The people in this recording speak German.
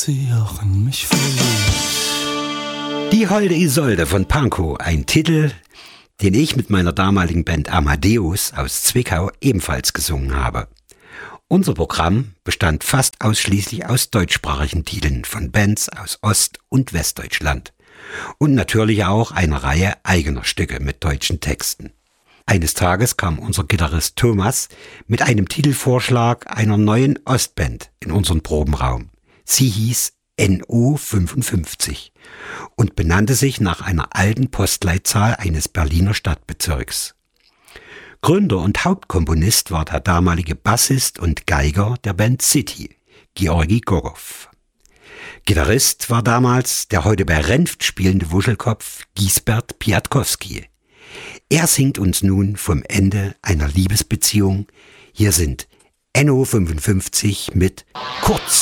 sie auch in mich verliebt. Die holde Isolde von Pankow, ein Titel, den ich mit meiner damaligen Band Amadeus aus Zwickau ebenfalls gesungen habe. Unser Programm bestand fast ausschließlich aus deutschsprachigen Titeln von Bands aus Ost- und Westdeutschland und natürlich auch einer Reihe eigener Stücke mit deutschen Texten. Eines Tages kam unser Gitarrist Thomas mit einem Titelvorschlag einer neuen Ostband in unseren Probenraum. Sie hieß NO55 und benannte sich nach einer alten Postleitzahl eines Berliner Stadtbezirks. Gründer und Hauptkomponist war der damalige Bassist und Geiger der Band City, Georgi Gogow. Gitarrist war damals der heute bei Renft spielende Wuschelkopf Giesbert Piatkowski. Er singt uns nun vom Ende einer Liebesbeziehung. Hier sind NO55 mit Kurz.